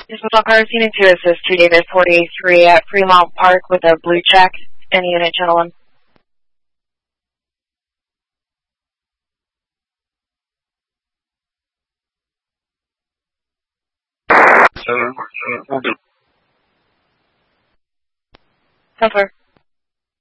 This is Car Scenic to assist to Davis 43 at Fremont Park with a blue check. Any unit, gentlemen. So far.